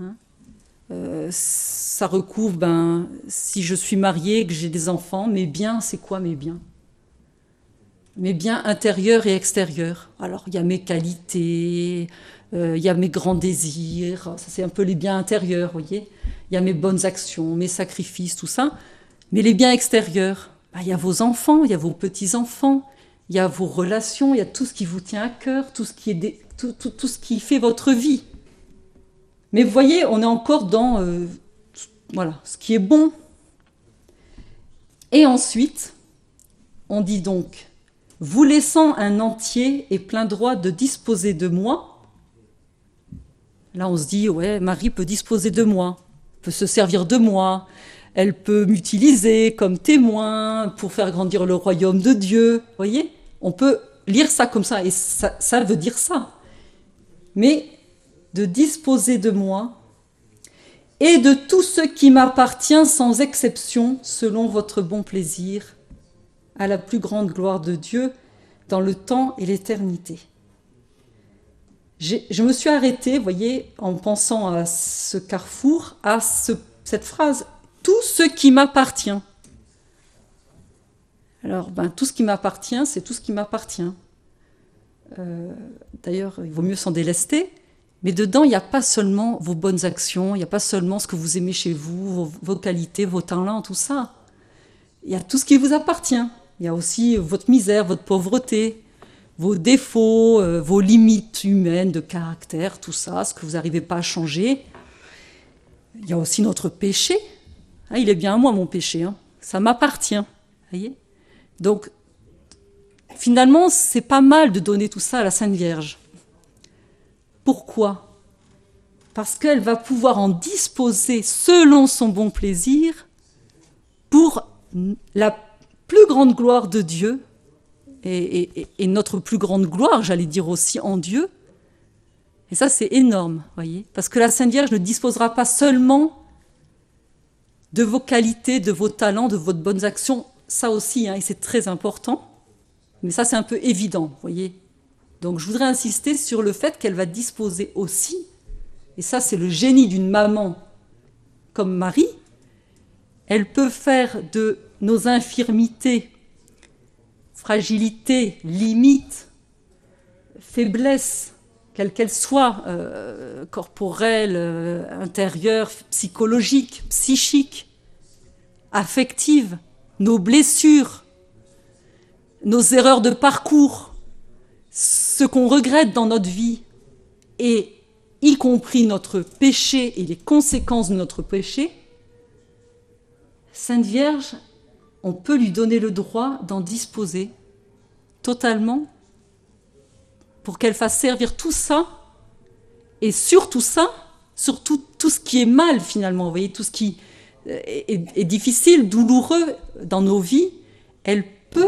Ça recouvre, si je suis mariée, que j'ai des enfants, mes biens, c'est quoi mes biens? Mes biens intérieurs et extérieurs. Alors, il y a mes qualités, il y a mes grands désirs, ça c'est un peu les biens intérieurs, vous voyez. Il y a mes bonnes actions, mes sacrifices, tout ça. Mais les biens extérieurs, il y a vos enfants, il y a vos petits-enfants, il y a vos relations, il y a tout ce qui vous tient à cœur, tout ce qui fait votre vie. Mais vous voyez, on est encore dans ce qui est bon. Et ensuite, on dit donc, vous laissant un entier et plein droit de disposer de moi. Là, on se dit, ouais, Marie peut disposer de moi, peut se servir de moi, elle peut m'utiliser comme témoin pour faire grandir le royaume de Dieu. Vous voyez, on peut lire ça comme ça, et ça veut dire ça. Mais de disposer de moi et de tout ce qui m'appartient sans exception, selon votre bon plaisir, à la plus grande gloire de Dieu, dans le temps et l'éternité. Je me suis arrêtée, vous voyez, en pensant à ce carrefour, à cette phrase, « tout ce qui m'appartient ». Alors, tout ce qui m'appartient, c'est tout ce qui m'appartient. D'ailleurs, il vaut mieux s'en délester, mais dedans, il n'y a pas seulement vos bonnes actions, il n'y a pas seulement ce que vous aimez chez vous, vos qualités, vos talents, tout ça. Il y a tout ce qui vous appartient. Il y a aussi votre misère, votre pauvreté, vos défauts, vos limites humaines de caractère, tout ça, ce que vous n'arrivez pas à changer. Il y a aussi notre péché. Il est bien à moi, mon péché. Ça m'appartient. Voyez ? Donc, finalement, c'est pas mal de donner tout ça à la Sainte Vierge. Pourquoi ? Parce qu'elle va pouvoir en disposer selon son bon plaisir pour la plus grande gloire de Dieu et notre plus grande gloire, j'allais dire aussi en Dieu. Et ça, c'est énorme, voyez, parce que la Sainte Vierge ne disposera pas seulement de vos qualités, de vos talents, de votre bonnes actions, ça aussi, et c'est très important, mais ça, c'est un peu évident, voyez. Donc, je voudrais insister sur le fait qu'elle va disposer aussi, et ça, c'est le génie d'une maman comme Marie, elle peut faire de nos infirmités, fragilités, limites, faiblesses, quelles qu'elles soient, corporelles, intérieures, psychologiques, psychiques, affectives, nos blessures, nos erreurs de parcours, ce qu'on regrette dans notre vie, et y compris notre péché et les conséquences de notre péché, Sainte Vierge, on peut lui donner le droit d'en disposer totalement pour qu'elle fasse servir tout ça, et surtout ça, surtout tout ce qui est mal finalement, vous voyez, tout ce qui est difficile, douloureux dans nos vies, elle peut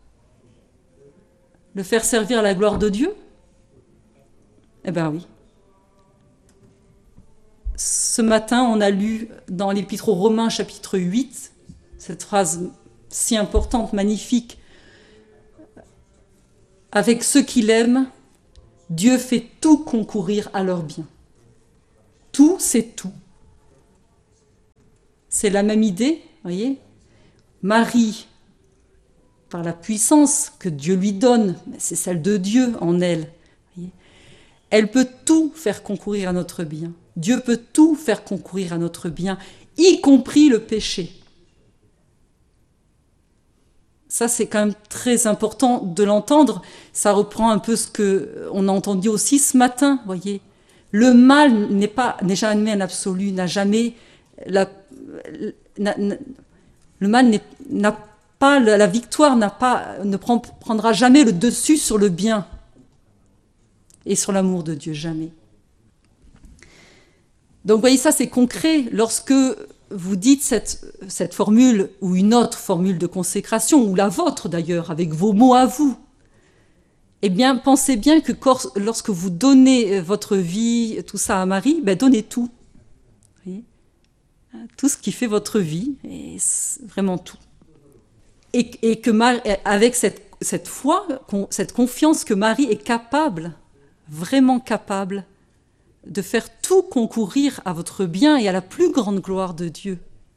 le faire servir à la gloire de Dieu. Eh bien oui. Ce matin, on a lu dans l'Épître aux Romains, chapitre 8, cette phrase si importante, magnifique. Avec ceux qui l'aiment, Dieu fait tout concourir à leur bien. Tout, c'est tout. C'est la même idée, voyez. Marie, par la puissance que Dieu lui donne, c'est celle de Dieu en elle, voyez, elle peut tout faire concourir à notre bien. Dieu peut tout faire concourir à notre bien, y compris le péché. Ça, c'est quand même très important de l'entendre. Ça reprend un peu ce qu'on a entendu aussi ce matin, voyez. Le mal n'est jamais un absolu, n'a jamais... le mal n'a pas... La victoire ne prendra jamais le dessus sur le bien et sur l'amour de Dieu, jamais. Donc, vous voyez, ça, c'est concret. Lorsque vous dites cette formule ou une autre formule de consécration, ou la vôtre d'ailleurs, avec vos mots à vous, eh bien, pensez bien que lorsque vous donnez votre vie, tout ça à Marie, donnez tout. Vous voyez, tout ce qui fait votre vie, et vraiment tout. et que avec cette foi, cette confiance que Marie est capable, vraiment capable, de faire tout concourir à votre bien et à la plus grande gloire de Dieu.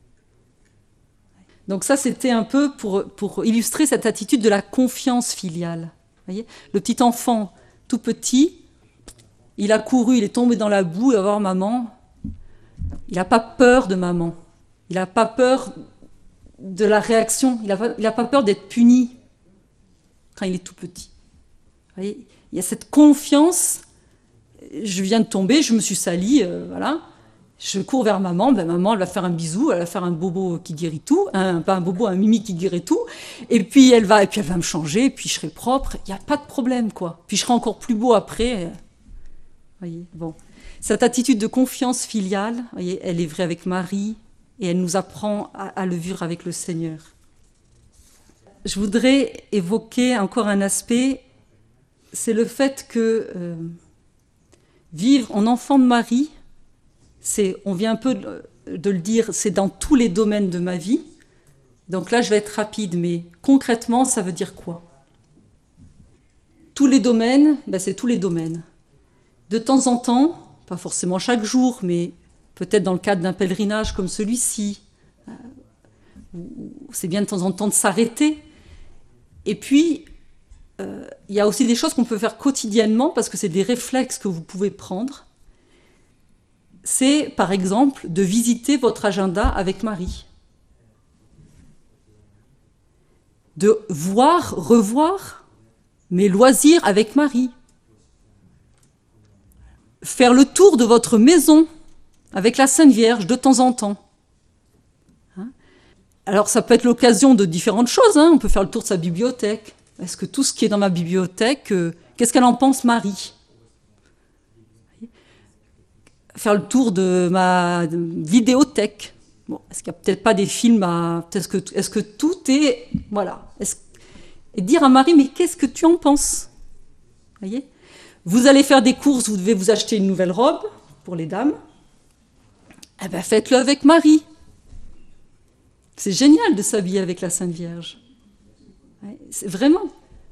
Donc ça, c'était un peu pour illustrer cette attitude de la confiance filiale. Voyez, le petit enfant, tout petit, il a couru, il est tombé dans la boue, il va voir maman. Il n'a pas peur de maman. Il n'a pas peur de la réaction. Il n'a pas peur d'être puni quand il est tout petit. Voyez, il y a cette confiance. Je viens de tomber, je me suis salie, voilà. Je cours vers maman, maman elle va faire un bisou, elle va faire un bobo qui guérit tout, pas un bobo, un mimi qui guérit tout, et puis elle va me changer, et puis je serai propre, il n'y a pas de problème, quoi. Puis je serai encore plus beau après. Voyez, bon. Cette attitude de confiance filiale, voyez, elle est vraie avec Marie, et elle nous apprend à le vivre avec le Seigneur. Je voudrais évoquer encore un aspect, c'est le fait que vivre en enfant de Marie, on vient un peu de le dire, c'est dans tous les domaines de ma vie. Donc là, je vais être rapide, mais concrètement, ça veut dire quoi? Tous les domaines, c'est tous les domaines. De temps en temps, pas forcément chaque jour, mais peut-être dans le cadre d'un pèlerinage comme celui-ci, c'est bien de temps en temps de s'arrêter. Et puis, il y a aussi des choses qu'on peut faire quotidiennement, parce que c'est des réflexes que vous pouvez prendre. C'est, par exemple, de visiter votre agenda avec Marie. De revoir mes loisirs avec Marie. Faire le tour de votre maison avec la Sainte Vierge de temps en temps. Alors, ça peut être l'occasion de différentes choses. On peut faire le tour de sa bibliothèque. Est-ce que tout ce qui est dans ma bibliothèque, qu'est-ce qu'elle en pense, Marie ? Faire le tour de ma vidéothèque. Bon, est-ce qu'il n'y a peut-être pas des films est-ce que tout est... Voilà. Et dire à Marie, mais qu'est-ce que tu en penses ? Voyez ? Vous allez faire des courses, vous devez vous acheter une nouvelle robe pour les dames. Eh bien, faites-le avec Marie. C'est génial de s'habiller avec la Sainte Vierge. C'est vraiment.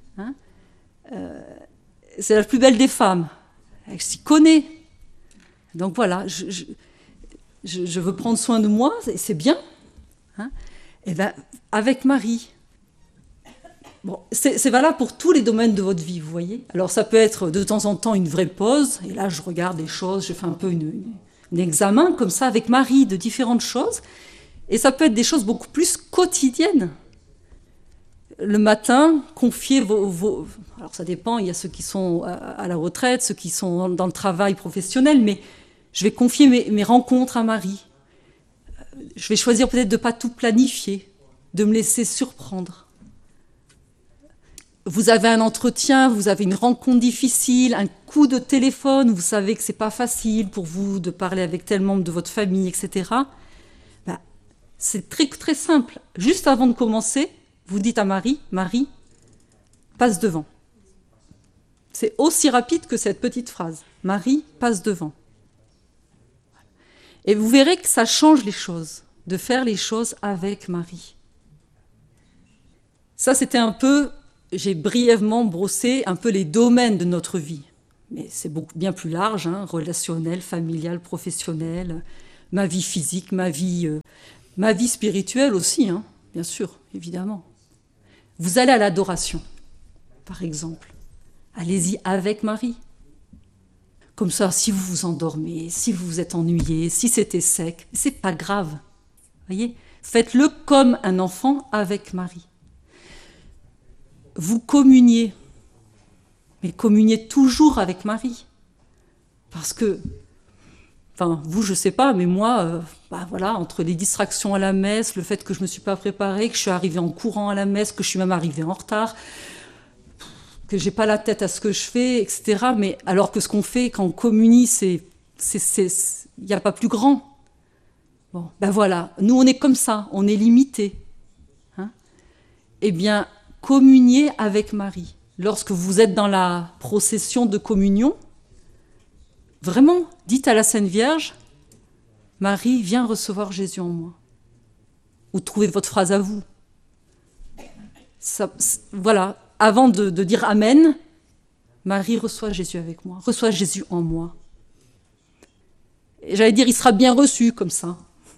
C'est la plus belle des femmes. Elle s'y connaît. Donc voilà, je veux prendre soin de moi, c'est bien. Et bien, avec Marie. Bon, c'est valable pour tous les domaines de votre vie, vous voyez. Alors ça peut être de temps en temps une vraie pause, et là je regarde des choses, je fais un peu un examen comme ça avec Marie de différentes choses, et ça peut être des choses beaucoup plus quotidiennes. Le matin, confier alors ça dépend, il y a ceux qui sont à la retraite, ceux qui sont dans le travail professionnel, mais je vais confier mes rencontres à Marie. Je vais choisir peut-être de ne pas tout planifier, de me laisser surprendre. Vous avez un entretien, vous avez une rencontre difficile, un coup de téléphone, vous savez que ce n'est pas facile pour vous de parler avec tel membre de votre famille, etc. C'est très, très simple. Juste avant de commencer, vous dites à Marie, Marie, passe devant. C'est aussi rapide que cette petite phrase. Marie, passe devant. Et vous verrez que ça change les choses, de faire les choses avec Marie. Ça, c'était un peu, j'ai brièvement brossé un peu les domaines de notre vie. Mais c'est bien plus large, relationnel, familial, professionnel, ma vie physique, ma vie spirituelle aussi, bien sûr, évidemment. Vous allez à l'adoration, par exemple. Allez-y avec Marie. Comme ça, si vous vous endormez, si vous vous êtes ennuyé, si c'était sec, c'est pas grave. Voyez, faites-le comme un enfant avec Marie. Vous communiez, mais communiez toujours avec Marie. Parce que, vous, je sais pas, mais moi, entre les distractions à la messe, le fait que je me suis pas préparée, que je suis arrivée en courant à la messe, que je suis même arrivée en retard, que j'ai pas la tête à ce que je fais, etc. Mais alors que ce qu'on fait quand on communie, il n'y a pas plus grand. Bon, voilà, nous on est comme ça, on est limité. Eh bien, communiez avec Marie. Lorsque vous êtes dans la procession de communion, vraiment, dites à la Sainte Vierge, Marie, viens recevoir Jésus en moi. Ou trouvez votre phrase à vous. Voilà, avant de dire Amen, Marie, reçoit Jésus avec moi, reçoit Jésus en moi. Et j'allais dire, il sera bien reçu comme ça.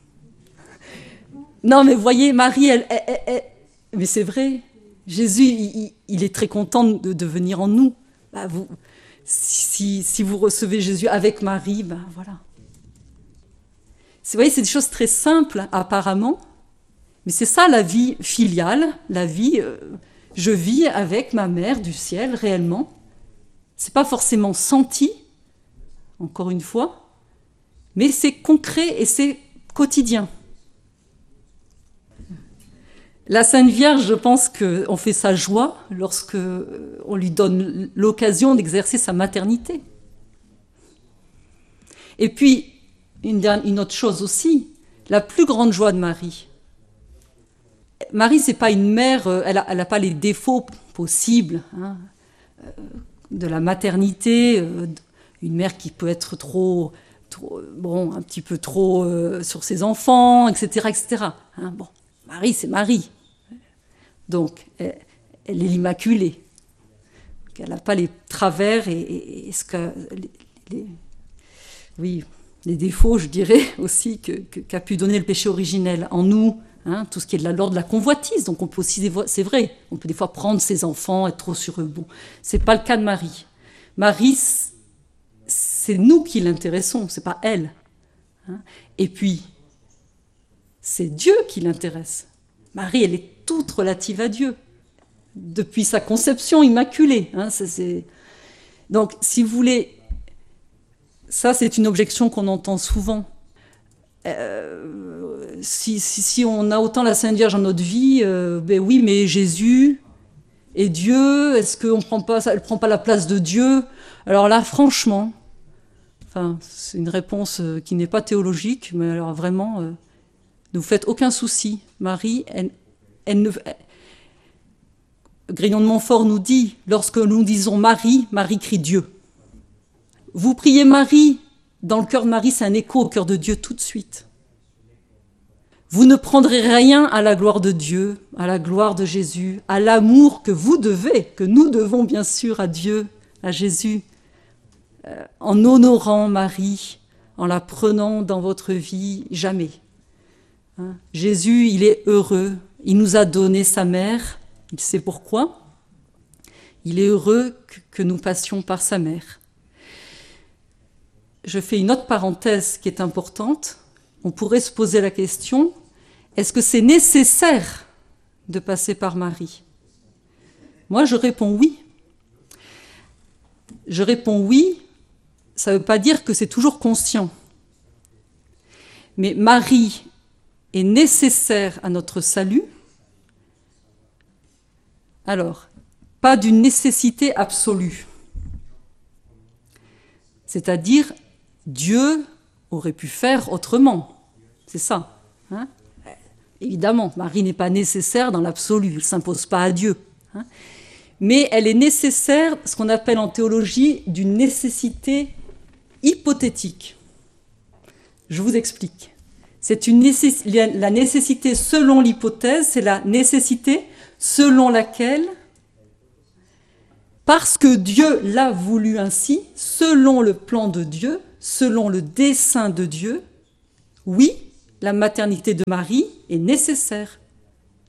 Non, mais voyez, Marie, mais c'est vrai, Jésus, il est très content de venir en nous. Bah, si vous recevez Jésus avec Marie, ben voilà. Vous voyez, c'est des choses très simples, apparemment, mais c'est ça la vie filiale, la vie, je vis avec ma mère du ciel, réellement. C'est pas forcément senti, encore une fois, mais c'est concret et c'est quotidien. La Sainte Vierge, je pense qu'on fait sa joie lorsque on lui donne l'occasion d'exercer sa maternité. Et puis, une autre chose aussi, la plus grande joie de Marie. Marie, c'est pas une mère, elle n'a pas les défauts possibles de la maternité, une mère qui peut être un petit peu trop sur ses enfants, etc., etc. Bon, Marie, c'est Marie. Donc, elle est l'Immaculée. Elle n'a pas les travers et ce que les défauts, je dirais aussi, qu'a pu donner le péché originel en nous, tout ce qui est de l'ordre de la convoitise. Donc on peut aussi, c'est vrai, on peut des fois prendre ses enfants, être trop sur eux. Bon, c'est pas le cas de Marie. Marie, c'est nous qui l'intéressons, c'est pas elle. Et puis, c'est Dieu qui l'intéresse. Marie, elle est toute relative à Dieu, depuis sa conception immaculée. Donc, si vous voulez, ça c'est une objection qu'on entend souvent. Si on a autant la Sainte Vierge dans notre vie, ben oui, mais Jésus et Dieu, est-ce qu'elle ne prend pas la place de Dieu? Alors là, franchement, c'est une réponse qui n'est pas théologique, mais alors vraiment, ne vous faites aucun souci. Marie, Grignon de Montfort nous dit, lorsque nous disons Marie, Marie crie Dieu. Vous priez Marie, dans le cœur de Marie, c'est un écho au cœur de Dieu tout de suite. Vous ne prendrez rien à la gloire de Dieu, à la gloire de Jésus, à l'amour que nous devons bien sûr à Dieu, à Jésus, en honorant Marie, en la prenant dans votre vie, jamais. Jésus, il est heureux, il nous a donné sa mère, il sait pourquoi. Il est heureux que nous passions par sa mère. Je fais une autre parenthèse qui est importante. On pourrait se poser la question, est-ce que c'est nécessaire de passer par Marie? Moi, je réponds oui. Je réponds oui, ça ne veut pas dire que c'est toujours conscient. Mais Marie est nécessaire à notre salut. Alors, pas d'une nécessité absolue. C'est-à-dire, Dieu aurait pu faire autrement. C'est ça. Évidemment, Marie n'est pas nécessaire dans l'absolu, elle ne s'impose pas à Dieu. Mais elle est nécessaire, ce qu'on appelle en théologie, d'une nécessité hypothétique. Je vous explique. C'est la nécessité selon l'hypothèse, c'est la nécessité selon laquelle, parce que Dieu l'a voulu ainsi, selon le plan de Dieu, selon le dessein de Dieu, oui, la maternité de Marie est nécessaire. Voyez ?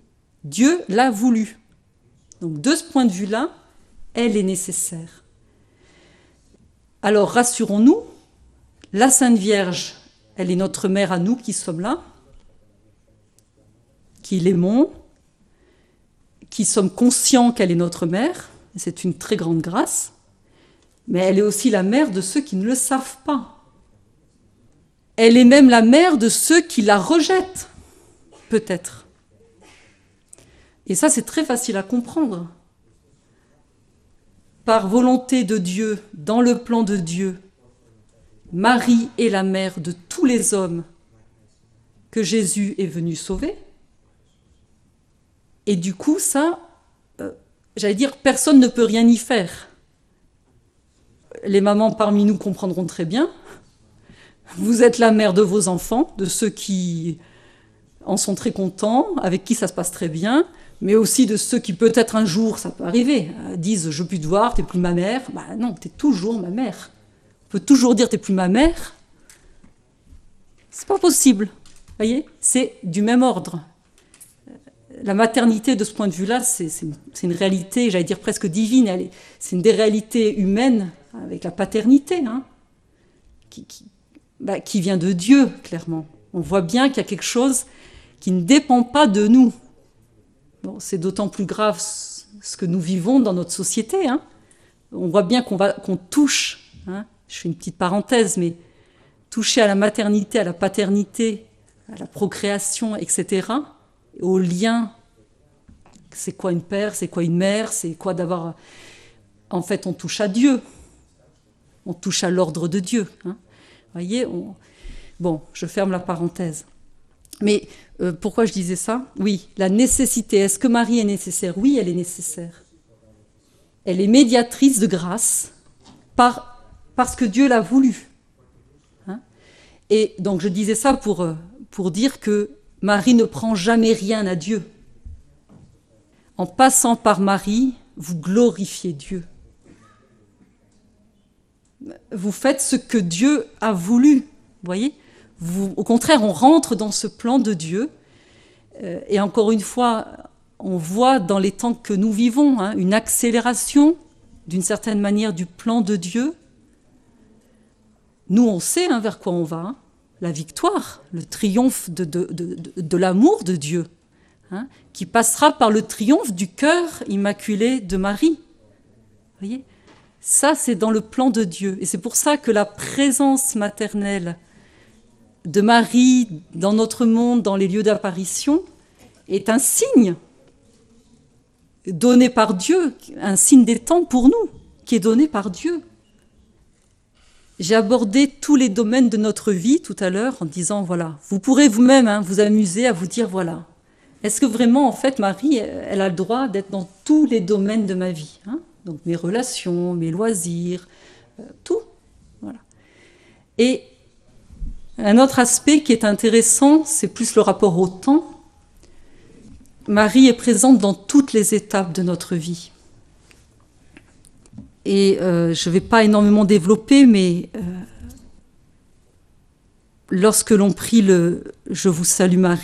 Dieu l'a voulu. Donc de ce point de vue-là, elle est nécessaire. Alors rassurons-nous, la Sainte Vierge, elle est notre mère à nous qui sommes là, qui l'aimons, qui sommes conscients qu'elle est notre mère, c'est une très grande grâce, mais elle est aussi la mère de ceux qui ne le savent pas. Elle est même la mère de ceux qui la rejettent, peut-être. Et ça, c'est très facile à comprendre. Par volonté de Dieu, dans le plan de Dieu, Marie est la mère de tous les hommes que Jésus est venu sauver. Et du coup, ça, j'allais dire, personne ne peut rien y faire. Les mamans parmi nous comprendront très bien. Vous êtes la mère de vos enfants, de ceux qui en sont très contents, avec qui ça se passe très bien. mais aussi de ceux qui peut-être un jour, ça peut arriver, disent je veux plus te voir, t'es plus ma mère. Bah non, t'es toujours ma mère. On peut toujours dire t'es plus ma mère. C'est pas possible. Vous voyez, c'est du même ordre. La maternité, de ce point de vue-là, c'est une réalité, j'allais dire presque divine. C'est une des réalités humaines avec la paternité, hein, qui vient de Dieu, clairement. On voit bien qu'il y a quelque chose qui ne dépend pas de nous. Bon, c'est d'autant plus grave ce que nous vivons dans notre société. Hein. On voit bien qu'on touche, hein, je fais une petite parenthèse, mais toucher à la maternité, à la paternité, à la procréation, etc., au lien, c'est quoi une père, c'est quoi une mère, c'est quoi d'avoir... En fait, on touche à Dieu, on touche à l'ordre de Dieu. Hein. Vous voyez, bon, je ferme la parenthèse. Mais pourquoi je disais ça? Oui, la nécessité. Est-ce que Marie est nécessaire? Oui, elle est nécessaire. Elle est médiatrice de grâce parce que Dieu l'a voulu. Hein. Et donc je disais ça pour dire que Marie ne prend jamais rien à Dieu. En passant par Marie, vous glorifiez Dieu. Vous faites ce que Dieu a voulu, vous voyez ? Au contraire, on rentre dans ce plan de Dieu. Et encore une fois, on voit dans les temps que nous vivons, hein, une accélération, d'une certaine manière, du plan de Dieu. Nous, on sait hein, vers quoi on va. Hein. La victoire, le triomphe de l'amour de Dieu, hein, qui passera par le triomphe du cœur immaculé de Marie. Vous voyez ? Ça, c'est dans le plan de Dieu. Et c'est pour ça que la présence maternelle de Marie dans notre monde, dans les lieux d'apparition, est un signe donné par Dieu, un signe des temps pour nous, qui est donné par Dieu. J'ai abordé tous les domaines de notre vie tout à l'heure en disant, voilà, vous pourrez vous-même hein, vous amuser à vous dire, voilà, est-ce que vraiment, en fait, Marie, elle a le droit d'être dans tous les domaines de ma vie hein? Donc mes relations, mes loisirs, tout. Voilà. Et un autre aspect qui est intéressant, c'est plus le rapport au temps. Marie est présente dans toutes les étapes de notre vie. Et je ne vais pas énormément développer, mais lorsque l'on prie le « Je vous salue Marie »,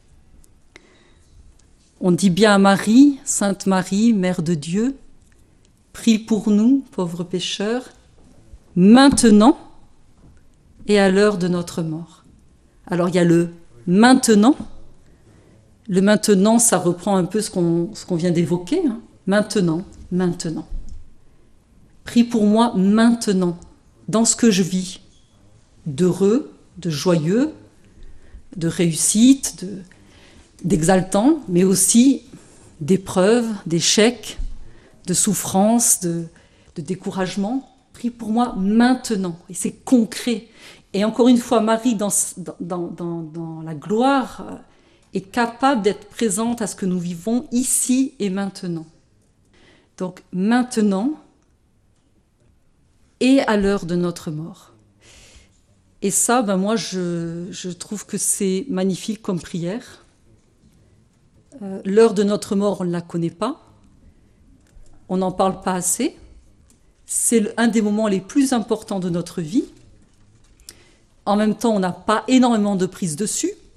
on dit bien à Marie, Sainte Marie, Mère de Dieu, prie pour nous, pauvres pécheurs, maintenant et à l'heure de notre mort. Alors il y a le maintenant. Le maintenant, ça reprend un peu ce qu'on vient d'évoquer. Hein. Maintenant, maintenant. Prie pour moi maintenant, dans ce que je vis, d'heureux, de joyeux, de réussite, d'exaltant, mais aussi d'épreuves, d'échecs, de souffrances, de découragement. Prie pour moi maintenant. Et c'est concret. Et encore une fois, Marie, dans la gloire, est capable d'être présente à ce que nous vivons ici et maintenant. Donc maintenant et à l'heure de notre mort. Et ça, moi, je trouve que c'est magnifique comme prière. L'heure de notre mort, on ne la connaît pas. On n'en parle pas assez. C'est un des moments les plus importants de notre vie. En même temps, on n'a pas énormément de prise dessus,